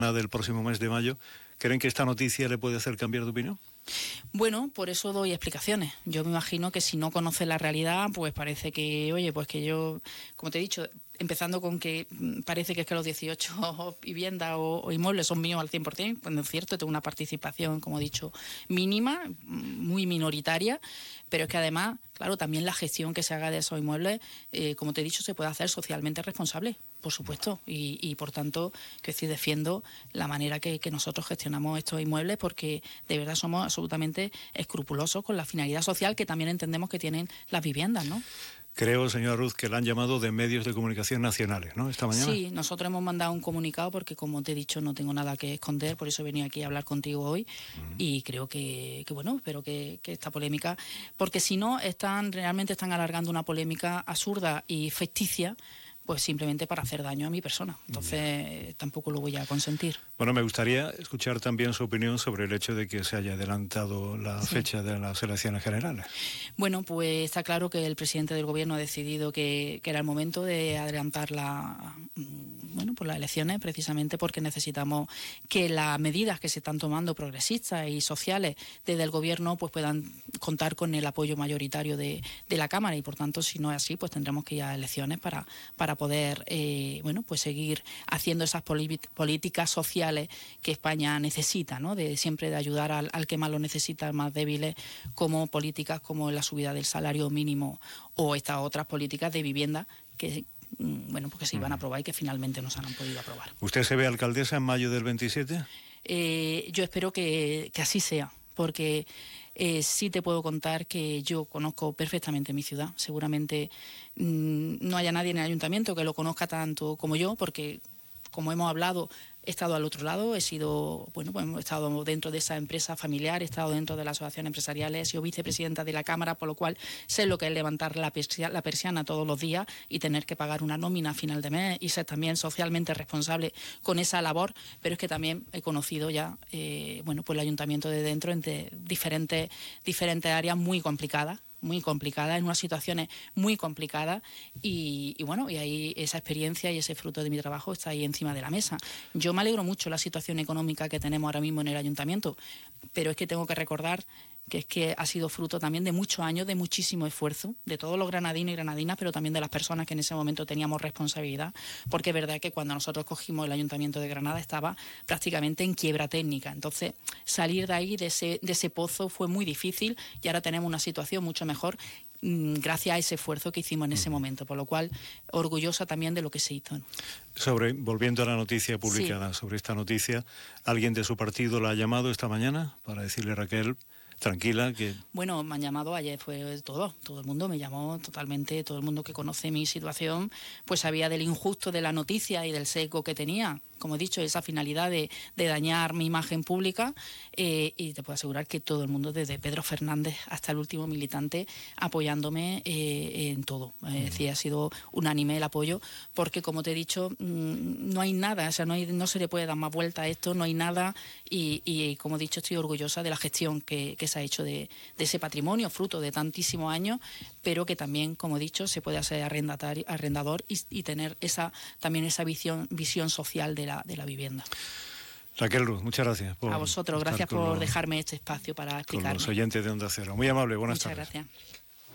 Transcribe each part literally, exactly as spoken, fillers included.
del próximo mes de mayo. ¿Creen que esta noticia le puede hacer cambiar de opinión? Bueno, por eso doy explicaciones. Yo me imagino que si no conoce la realidad, pues parece que, oye, pues que yo, como te he dicho, empezando con que parece que es que los dieciocho viviendas o, o inmuebles son míos al cien por ciento, cuando es cierto, tengo una participación, como he dicho, mínima, muy minoritaria, pero es que además, claro, también la gestión que se haga de esos inmuebles, eh, como te he dicho, se puede hacer socialmente responsable, por supuesto, y, y por tanto, que sí defiendo la manera que, que nosotros gestionamos estos inmuebles, porque de verdad somos absolutamente escrupulosos con la finalidad social que también entendemos que tienen las viviendas, ¿no? Creo, señora Ruz, que la han llamado de medios de comunicación nacionales, ¿no?, esta mañana. Sí, nosotros hemos mandado un comunicado porque, como te he dicho, no tengo nada que esconder, por eso he venido aquí a hablar contigo hoy. Uh-huh. Y creo que, que bueno, espero que, que esta polémica, porque si no, están realmente están alargando una polémica absurda y ficticia, pues simplemente para hacer daño a mi persona. Entonces, yeah. tampoco lo voy a consentir. Bueno, me gustaría escuchar también su opinión sobre el hecho de que se haya adelantado la sí. fecha de las elecciones generales. Bueno, pues está claro que el presidente del gobierno ha decidido que, que era el momento de adelantar la, bueno, pues las elecciones, precisamente porque necesitamos que las medidas que se están tomando progresistas y sociales desde el gobierno pues puedan contar con el apoyo mayoritario de, de la Cámara, y por tanto, si no es así, pues tendremos que ir a elecciones para, para poder eh, bueno, pues seguir haciendo esas políticas sociales que España necesita, ¿no? De siempre de ayudar al, al que más lo necesita, al más débiles, como políticas como la subida del salario mínimo o estas otras políticas de vivienda que bueno, porque se iban a aprobar y que finalmente no se han podido aprobar. ¿Usted se ve alcaldesa en mayo del veintisiete? Eh, yo espero que, que así sea, porque eh, sí te puedo contar que yo conozco perfectamente mi ciudad. Seguramente mmm, no haya nadie en el ayuntamiento que lo conozca tanto como yo, porque, como hemos hablado, he estado al otro lado, he sido, bueno, pues hemos estado dentro de esa empresa familiar, he estado dentro de la asociación empresarial, he sido vicepresidenta de la Cámara, por lo cual sé lo que es levantar la persiana, la persiana todos los días y tener que pagar una nómina a final de mes y ser también socialmente responsable con esa labor, pero es que también he conocido ya, eh, bueno, pues el ayuntamiento de dentro entre diferentes, diferentes áreas muy complicadas, muy complicada, en unas situaciones muy complicadas y, y bueno, y ahí esa experiencia y ese fruto de mi trabajo está ahí encima de la mesa. Yo me alegro mucho de la situación económica que tenemos ahora mismo en el ayuntamiento, pero es que tengo que recordar que es que ha sido fruto también de muchos años, de muchísimo esfuerzo, de todos los granadinos y granadinas, pero también de las personas que en ese momento teníamos responsabilidad, porque es verdad que cuando nosotros cogimos el Ayuntamiento de Granada estaba prácticamente en quiebra técnica. Entonces, salir de ahí, de ese, de ese pozo, fue muy difícil y ahora tenemos una situación mucho mejor gracias a ese esfuerzo que hicimos en ese momento, por lo cual orgullosa también de lo que se hizo. Sobre, volviendo a la noticia publicada, sí. sobre esta noticia, ¿alguien de su partido la ha llamado esta mañana para decirle, Raquel, tranquila, que...? Bueno, me han llamado ayer, fue todo, todo el mundo me llamó totalmente, todo el mundo que conoce mi situación, pues sabía del injusto de la noticia y del sesgo que tenía, como he dicho, esa finalidad de, de dañar mi imagen pública, eh, y te puedo asegurar que todo el mundo, desde Pedro Fernández hasta el último militante, apoyándome eh, en todo. Es eh, decir, ha sido unánime el apoyo, porque como te he dicho, mmm, no hay nada, o sea, no, hay, no se le puede dar más vuelta a esto, no hay nada, y, y como he dicho, estoy orgullosa de la gestión que, que se ha hecho de, de ese patrimonio, fruto de tantísimos años, pero que también, como he dicho, se puede hacer arrendador y, y tener esa también esa visión, visión social de la de la vivienda. Raquel Ruz, muchas gracias. Por a vosotros, gracias por los, dejarme este espacio para explicarme. Con los oyentes de Onda Cero. Muy amable, buenas muchas tardes. Muchas gracias.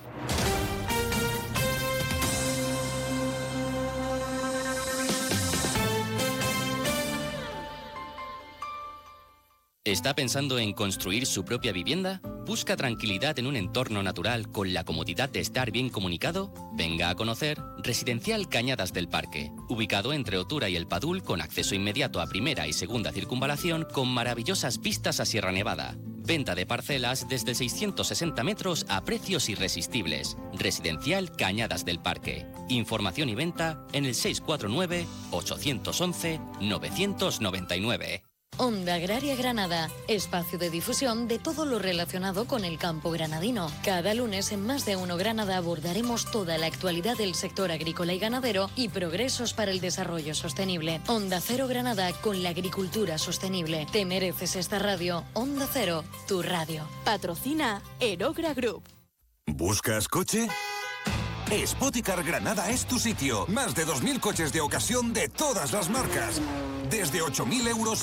¿Está pensando en construir su propia vivienda? ¿Busca tranquilidad en un entorno natural con la comodidad de estar bien comunicado? Venga a conocer Residencial Cañadas del Parque, ubicado entre Otura y El Padul, con acceso inmediato a primera y segunda circunvalación, con maravillosas vistas a Sierra Nevada. Venta de parcelas desde seiscientos sesenta metros a precios irresistibles. Residencial Cañadas del Parque. Información y venta en el seis cuatro nueve, ocho once, nueve nueve nueve. Onda Agraria Granada, espacio de difusión de todo lo relacionado con el campo granadino. Cada lunes en Más de Uno Granada abordaremos toda la actualidad del sector agrícola y ganadero y progresos para el desarrollo sostenible. Onda Cero Granada con la agricultura sostenible. Te mereces esta radio. Onda Cero, tu radio. Patrocina Erogra Group. ¿Buscas coche? Spoticar Granada es tu sitio. Más de dos mil coches de ocasión de todas las marcas. Desde ocho mil euros